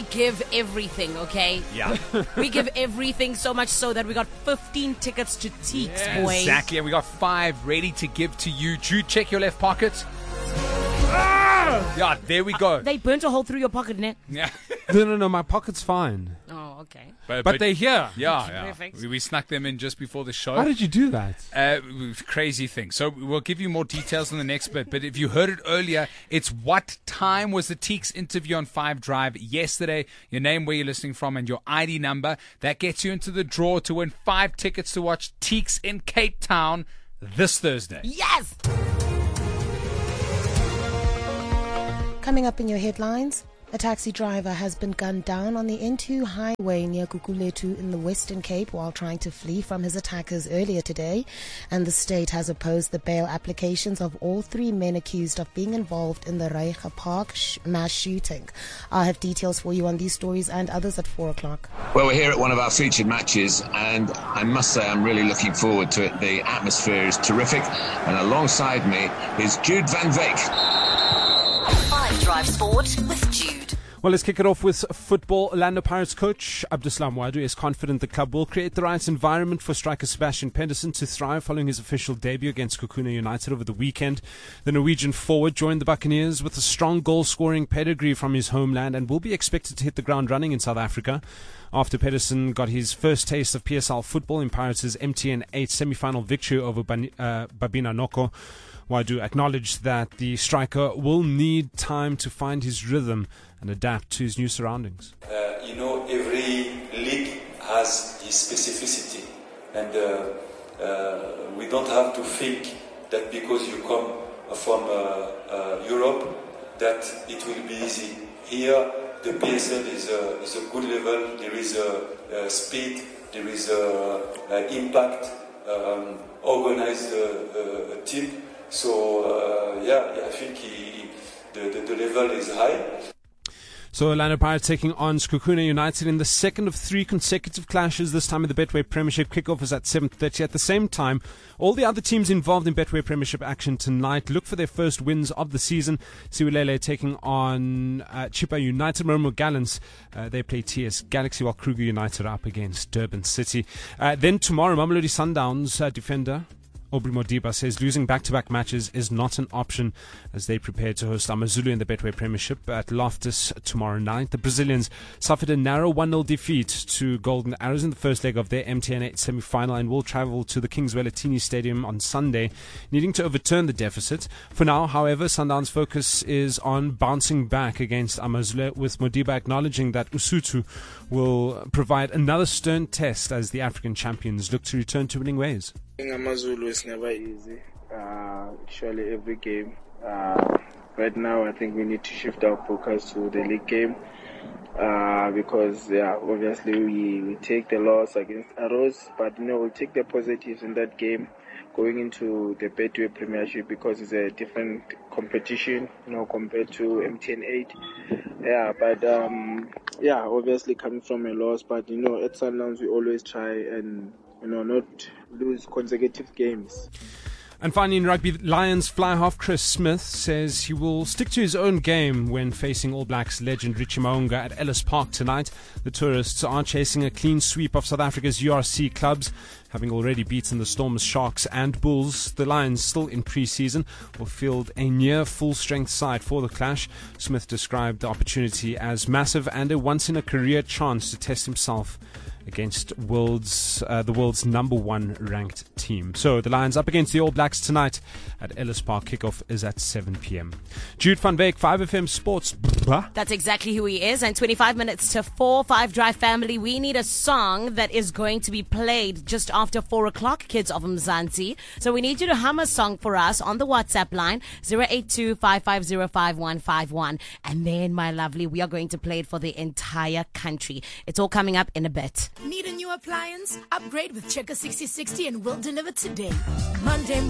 give everything, okay? Yeah. We give everything, so much so that we got 15 tickets to Teeks, boy. Exactly. And we got 5 ready to give to you. Jude, check your left pocket. Yeah, there we go. They burnt a hole through your pocket, Nick. Yeah. No, my pocket's fine. Oh, okay. But they're here. Yeah. Perfect. We snuck them in just before the show. How did you do that? Crazy thing. So we'll give you more details in the next bit. But if you heard it earlier, it's what time was the Teeks interview on 5 Drive yesterday? Your name, where you're listening from, and your ID number. That gets you into the draw to win 5 tickets to watch Teeks in Cape Town this Thursday. Yes! Coming up in your headlines, a taxi driver has been gunned down on the N2 highway near Gugulethu in the Western Cape while trying to flee from his attackers earlier today. And the state has opposed the bail applications of all 3 men accused of being involved in the Reiger Park mass shooting. I'll have details for you on these stories and others at 4 o'clock. Well, we're here at one of our featured matches, and I must say I'm really looking forward to it. The atmosphere is terrific, and alongside me is Jude van Veek. 5 Drive Sport with Jude. Well, let's kick it off with football. Orlando Pirates coach Abdeslam Ouaddou is confident the club will create the right environment for striker Sebastian Pedersen to thrive following his official debut against Kukuna United over the weekend. The Norwegian forward joined the Buccaneers with a strong goal-scoring pedigree from his homeland and will be expected to hit the ground running in South Africa. After Pedersen got his first taste of PSL football in Pirates' MTN 8 semi-final victory over Babina Noko, Ouaddou acknowledged that the striker will need time to find his rhythm and adapt to his new surroundings. Every league has its specificity, and we don't have to think that because you come from Europe that it will be easy. Here, the PSL is a good level. There is speed, there is impact, organized team. So, I think the level is high. So Orlando Pirates taking on Kukuna United in the second of 3 consecutive clashes, this time in the Betway Premiership. Kickoff is at 7:30. At the same time, all the other teams involved in Betway Premiership action tonight look for their first wins of the season. Siwelele taking on Chippa United. Marimo Gallants, they play TS Galaxy, while Kruger United are up against Durban City. Then tomorrow, Mamelodi Sundowns defender Aubrey Modiba says losing back-to-back matches is not an option as they prepare to host Amazulu in the Betway Premiership at Loftus tomorrow night. The Brazilians suffered a narrow 1-0 defeat to Golden Arrows in the first leg of their MTN 8 semi-final and will travel to the Kings Wellatini Stadium on Sunday, needing to overturn the deficit. For now, however, Sundowns' focus is on bouncing back against Amazulu, with Modiba acknowledging that Usutu will provide another stern test as the African champions look to return to winning ways. Amazulu is never easy. Actually, every game. Right now, I think we need to shift our focus to the league game because, obviously we take the loss against Arrows, but we'll take the positives in that game going into the Betway Premiership because it's a different competition, compared to MTN 8. Obviously coming from a loss, but at Sundowns we always try and not lose consecutive games. And finally in rugby, Lions fly-half Chris Smith says he will stick to his own game when facing All Blacks legend Richie Mo'unga at Ellis Park tonight. The tourists are chasing a clean sweep of South Africa's URC clubs, having already beaten the Stormers, Sharks and Bulls. The Lions, still in pre-season, will field a near full-strength side for the clash. Smith described the opportunity as massive and a once-in-a-career chance to test himself against the world's number 1 ranked team. So the Lions up against the All Blacks tonight at Ellis Park. Kickoff is at 7 p.m. Jude van Veek, 5FM Sports. That's exactly who he is. And 25 minutes to 4, 5 Drive family. We need a song that is going to be played just after 4 o'clock, kids of Mzansi. So we need you to hum a song for us on the WhatsApp line, 082-550-5151. And then, my lovely, we are going to play it for the entire country. It's all coming up in a bit. Need a new appliance? Upgrade with Checker 6060 and we'll deliver today. Monday